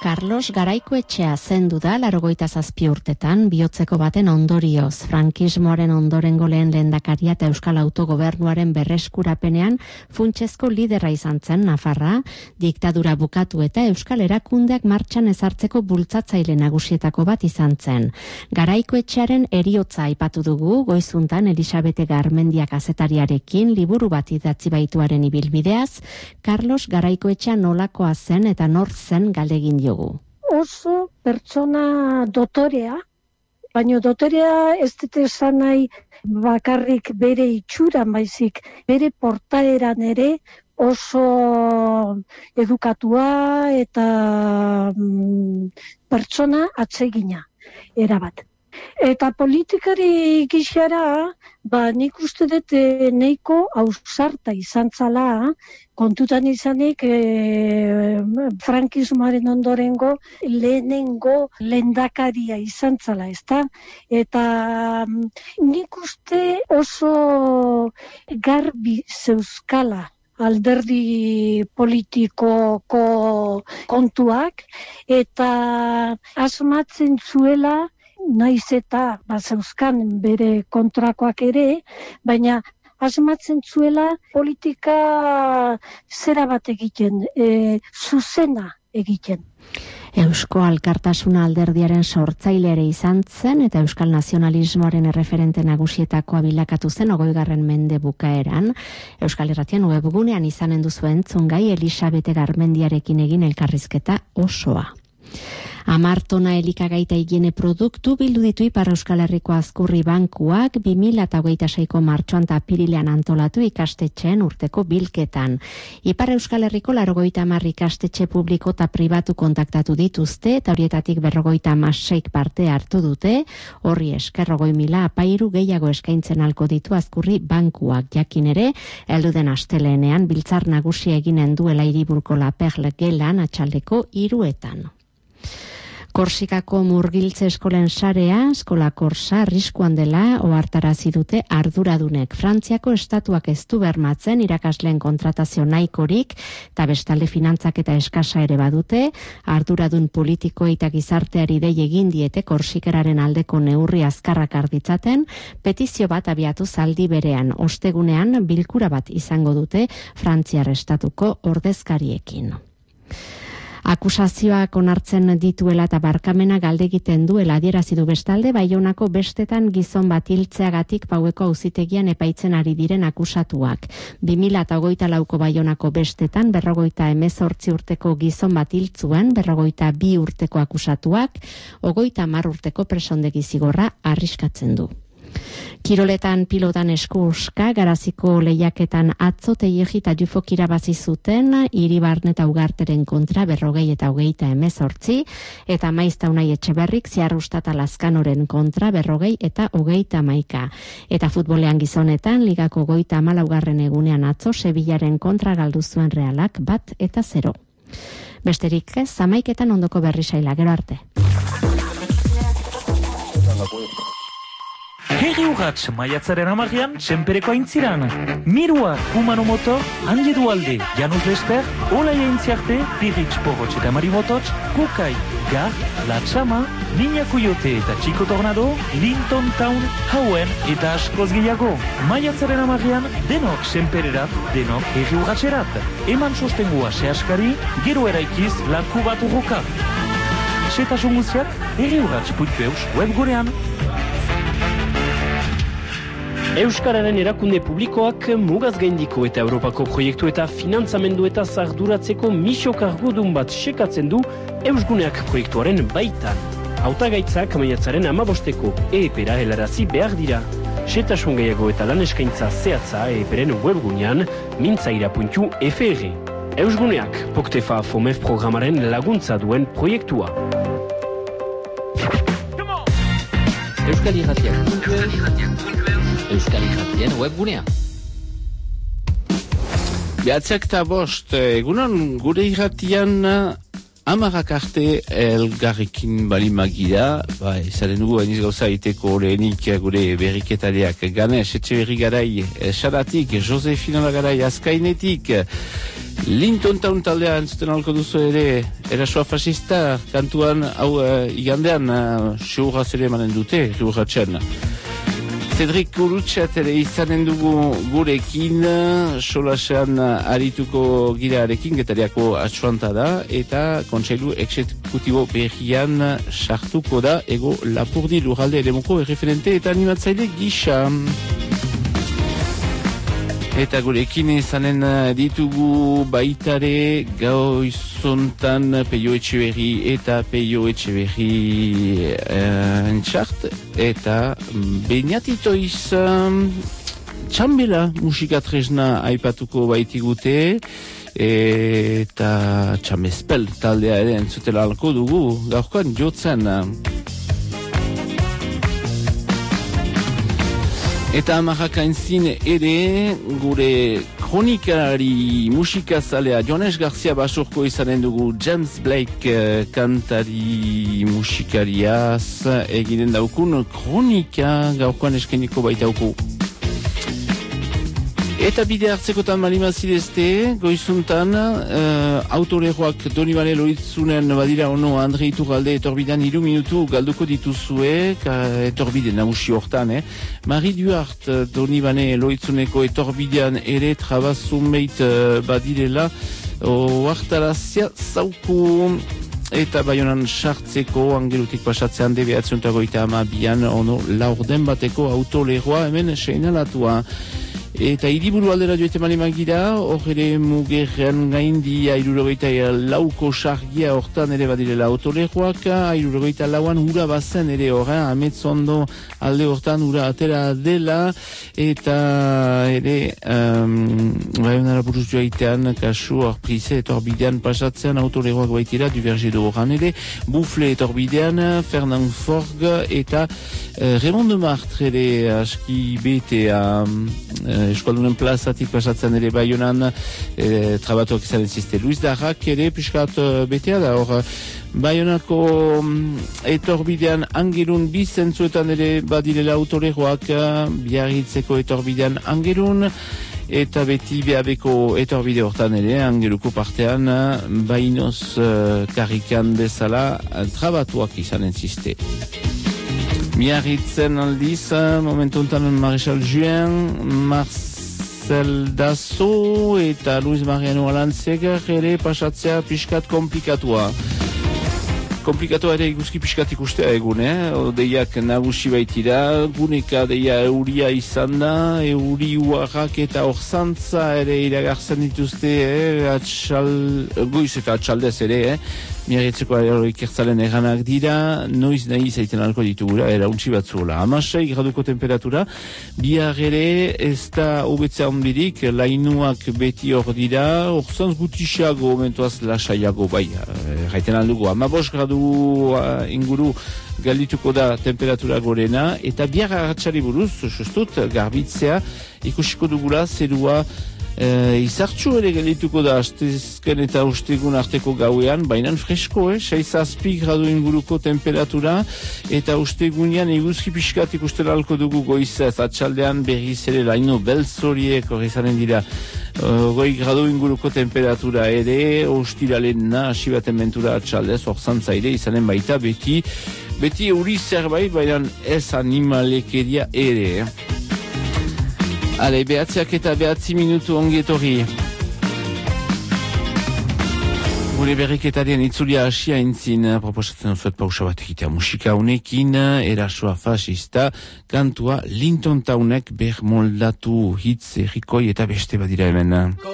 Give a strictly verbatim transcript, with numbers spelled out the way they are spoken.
Carlos Garaikoetxea zendu da laurogeita zazpi urtetan bihotzeko baten ondorioz. Frankismoaren ondorengo lehen lehendakaria eta Euskal Autogobernuaren berreskurapenean funtsezko lidera izan zen Nafarra, diktadura bukatu eta Euskal erakundeak martxan ezartzeko bultzatzaile nagusietako bat izan zen. Garaikoetxearen heriotza aipatu dugu goizuntan Elisabete Garmendia kazetariarekin liburu bat idatzi baituaren ibilbideaz, Carlos Garaikoetxea nolakoa zen eta nor zen galdegin dio. Oso pertsona dotorea, baina dotorea ez dut esan nahi bakarrik bere itxuran baizik, bere portaeran ere oso edukatua eta mm, pertsona atsegina erabat. Eta politikari gixara, ba, nik uste dut neiko ausarta izan zala, kontutan izanik e, frankismoaren ondorengo lehenengo lehendakaria izan zala, ezta? Eta nik uste oso garbi zeuzkala alderdi politikoko kontuak, eta asmatzen zuela naiz eta bazeuzkan bere kontrakoak ere, baina asmatzen zuela politika zera bat egiten, e, zuzena egiten. Eusko Alkartasuna alderdiaren sortzaile ere izan zen eta Euskal Nazionalismoaren erreferente nagusietakoa bilakatu zen hogeigarren mende bukaeran. Euskal Irratian webgunean izanen duzu entzungai Elisabete Garmendiarekin egin elkarrizketa osoa. Amar tona elikagaita higiene produktu bildu ditu Ipar Euskal Herriko Azkurri Bankuak bi mila hogeita seiko martxoan eta apirilean antolatu ikastetxeen urteko bilketan. Ipar Euskal Herriko laurogeita hamar ikastetxe publiko eta pribatu kontaktatu dituzte eta horietatik berrogeita hamaseik parte hartu dute, horri esker hogei mila apairu gehiago eskaintzen halko ditu Azkurri Bankuak. Jakin ere, heldu den asteleenean biltzar nagusia eginen duela Hiriburko La Perle gelan atxaldeko hiruetan. Korsikako murgiltze eskolen sarea, eskola korsa, arriskuan dela ohartarazi dute arduradunek. Frantziako estatuak ez du bermatzen irakasleen kontratazio nahikorik, eta bestalde finantzak eta eskasa ere badute, arduradun politiko eta gizarteari dei egin diete korsikeraren aldeko neurri azkarrak arditzaten, petizio bat abiatu zaldi berean, ostegunean bilkura bat izango dute Frantziar estatuko ordezkariekin. Akusazioak onartzen dituela eta barkamena galde egiten duela adierazi du bestalde Baionako bestetan gizon bat hiltzeagatik Paueko auzitegian epaitzen ari diren akusatuak. bi mila hogeita lauko Baionako bestetan berrogeita hemezortzi urteko gizon bat hiltzuen, berrogeita bi urteko akusatuak, hogeita hamar urteko presondegi zigorra arriskatzen du. Kiroletan pilotan eskuska, Garaziko lehiaketan atzo Teilegi eta Jufok irabazi zuten, Iribarne eta Ugarteren kontra berrogei eta hogeita hemezortzi, eta Maizta Unai Etxeberrik Ziarrustat Lazkanoren kontra berrogei eta hogeita hamaika. Eta futbolean gizonetan, ligako hogeita hamalaugarren egunean atzo Sevillaren kontra galdu zuen Realak bat eta zero. Besterik ez, hamaiketan ondoko berri saila, gero arte. Herri urratx, maiatzaren amarrian, senpereko aintziran. Mirua, Humano Motor, Andi Dualde, Janus Lesper, Olaia Intziarte, Pirritx Porrotx eta Maribototx, Kukai, Gar, La Txama, Niña Coyote eta Chico Tornado, Linton Town, Hauen eta askoz gehiago. Maiatzaren amarrian, denok senpererat, denok herri urratxerat. Eman sostengua sehaskari, gero eraikiz larku bat urruka. Setasun guztiak, herri urratx puntu eus webgunean. Euskararen erakunde publikoak mugaz gaindiko eta Europako proiektu eta finantzamendu eta zarduratzeko misio kargudun bat sekatzen du Eusguneak proiektuaren baitan. Hautagaitzak maiatzaren amabosteko E E P-ra helarazi behar dira. Setasun gehiago eta lan eskaintza zehatza E E P-ren webgunean mintzaira puntu F R. Eusguneak, Poktefa Fomef programaren laguntza duen proiektua. Euskal Irratiak. Euskal Irratien webgunea. Behatziak eta bost, egunon gure irratian Amarak arte elgarrekin balimagira, ba, izaren dugu eniz gauza iteko lehenik gure berriketaleak Ganes, Etxeberri garai, Xaratik, Josefina garai, Azkainetik, Linton Town taldea entzuten alko duzu ere, erasoa fascista, kantuan, hau uh, igandean, uh, xurraz ere emanen dute, xurratzen. Cedric Urutxat ere izanen dugu gurekin, solasean arituko girarekin, getariako atsuanta da, eta kontseilu exekutibo berrian sartuko da, ego Lapurdi Lurralde Eremuko erreferente eta animatzaile gisa. Eta gurekin izanen ditugu baitare goizontan Peio Etxeberri eta Peio Etxeberri uh, entxart. Eta Beñatitoiz um, txambela musikatresna aipatuko baitigute. Eta txamespel taldea ere entzutela alko dugu. Gaurkoan jotzen. Eta amarrakainzin ere gure kronikari musikazalea Jones Garcia basurko izanen dugu James Blake uh, kantari musikariaz eginen daukun kronika gaurkoan eskeniko baitauku. Eta bide hartzekotan malimazidezte, goizuntan, uh, autoreroak Donibane Loitzunen badira ono Andre Iturralde etorbidean hiru minutu galduko dituzue, etorbide nagusi hortan, eh? Marie Duart Donibane Loitzuneko etorbidean ere trabazumeit uh, badirela, oartarazia zauku eta Baionan sartzeko angelutik pasatzean debeatziuntako eta amabian ono laurden bateko autoleroa hemen seinalatua. Eta hiriburu aldera joete malimagira, hor ere mugerrean gaindi airurogeita lauko sargia hortan ere badirela autoleroak, airurogeita lauan ura bazen ere horra, ametzondo alde hortan ura atera dela, eta ere um, baionara buruz joaitean, kasu hor prize etorbidean pasatzean autoleroak baitira, Duverger de horran ere, Bufle etorbidean, Fernand Forg, eta uh, Raymond de Martre ere aski betea uh, eskualdunen plazatik pasatzen ere Baionan e, trabatuak izan ziste. Luis Darrak ere piskat betea da hor. Baionako um, etorbidean angelun bi zentzuetan ere badirela autoleroak, Biarritzeko etorbidean angelun, eta beti behabeko etorbide hortan ere, angeluko partean, Bainoz uh, karrikan bezala trabatuak izan ziste. Miarritzen aldiz, momentu enten Marechal Juin, Marcel Dasso eta Luis Mariano Alantzegar ere pasatzea piskat komplikatua. Komplikatua ere iguzki piskat ikustea egun, eh? Odeiak nagusi baitira, guneka deia euria izan da, euri uarrak eta orzantza ere iragartzen dituzte, eh? Atxal, goiz eta atxaldez ere, eh? Miarritzeko ikertzalen erranak dira, noiz nahi zaiten alko ditugura, erauntzi batzuela. Amasei graduko temperatura, bihar ere ez da hobetzea ondirik, lainuak beti hor dira, orzantz gutixiago, mentuaz lasaiago, bai, gaiten aldugu. Amabos gradu uh, inguru galdituko da temperatura gorena, eta bihar arratsari buruz, justut, garbitzea, ikusiko dugula, zerua, Uh, izartxu ere gelituko da astezken eta ustegun arteko gauean, baina fresko, eh? Seizazpi gradu inguruko temperatura, eta ustegunean eguzki pixkat ikustela alko dugu goizaz, atxaldean berriz ere laino beltzoriek horrezanen dira uh, goi gradu inguruko temperatura ere, ostiralen na, asibaten mentura atxaldez, orzantza ere izanen baita beti, beti euri zerbait, baina ez animalekeria ere, eh? Ale, behatziak eta behatzi minutu ongietorri. Gure berriketaren itzulia hasia intzin, proposatzen zuet pausa bat egitea musika honekin, erasoa fascista, kantua Linton Townek bermoldatu hitz errikoi eta beste badira hemen.